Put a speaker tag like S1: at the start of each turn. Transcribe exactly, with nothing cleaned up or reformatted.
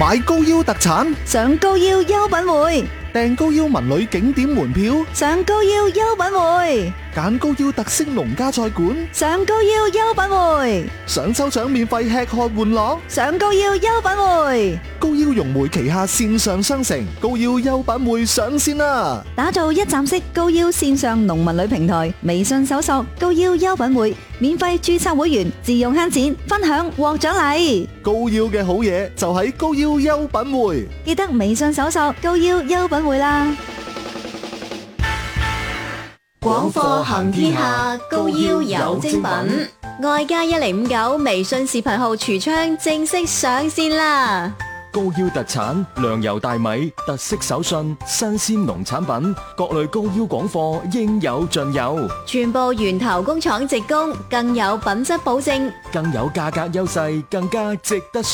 S1: 買高腰特產，
S2: 上高腰優品匯，
S1: 訂高腰文旅景點門票，
S2: 上高腰優品匯，
S1: 揀高腰特色農家菜館，
S2: 上高腰優品匯，
S1: 想抽獎免費吃喝玩樂，
S2: 上高腰優品匯。
S1: 高腰融匯旗下線上商城高腰優品匯上線啦！
S2: 打造一站式高腰線上農民旅平台，微信搜索高腰優品匯，免費註冊會員，自用慳錢，分享獲獎勵。
S1: 高腰嘅好嘢就喺高腰優品匯，
S2: 記得微信搜索高腰優品匯啦。
S3: 廣貨行天下，高腰有精品。外加一零五九微信視頻號櫥窗正式上線啦！
S4: 高腰特產糧油大米、特色手信、新鮮農產品，各類高腰廣貨應有盡有，
S3: 全部源頭工廠直供，更有品質保證，
S4: 更有價格優勢，更加值得